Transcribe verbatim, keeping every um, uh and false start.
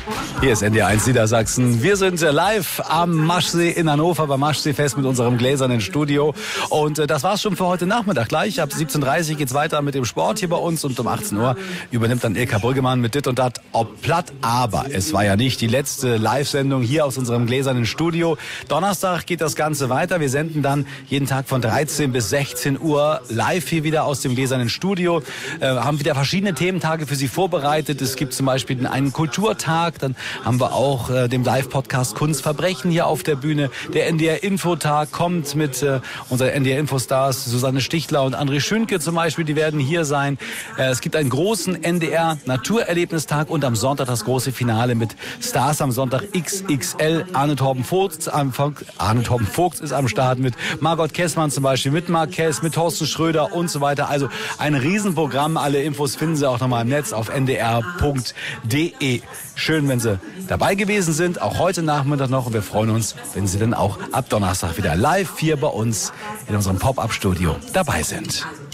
Hier ist N D R eins Niedersachsen. Wir sind live am Maschsee in Hannover beim Maschseefest mit unserem gläsernen Studio. Und äh, das war's schon für heute Nachmittag. Gleich ab siebzehn Uhr dreißig geht's weiter mit dem Sport hier bei uns und um achtzehn Uhr übernimmt dann Ilka Brüggemann mit Dit und Dat ob platt. Aber es war ja nicht die letzte Live-Sendung hier aus unserem gläsernen Studio. Donnerstag geht das Ganze weiter. Wir senden dann jeden Tag von dreizehn bis sechzehn Uhr live hier wieder aus dem gläsernen Studio. Äh, haben wieder verschiedene Thementage für Sie vorbereitet. Es gibt zum Beispiel einen Kulturtag, dann haben wir auch äh, den Live-Podcast Kunstverbrechen hier auf der Bühne. Der N D R-Infotag kommt mit äh, unseren N D R-Infostars Susanne Stichler und André Schünke zum Beispiel, die werden hier sein. Äh, es gibt einen großen N D R-Naturerlebnistag und am Sonntag das große Finale mit Stars am Sonntag X X L. Arne Torben Vogt, Arne Torben Vogt ist am Start mit Margot Kessmann zum Beispiel, mit Mark Kess, mit Thorsten Schröder und so weiter. Also ein Riesenprogramm. Alle Infos finden Sie auch nochmal im Netz auf n d r punkt d e. Schön, wenn Sie dabei gewesen sind, auch heute Nachmittag noch. Und wir freuen uns, wenn Sie dann auch ab Donnerstag wieder live hier bei uns in unserem Pop-Up-Studio dabei sind.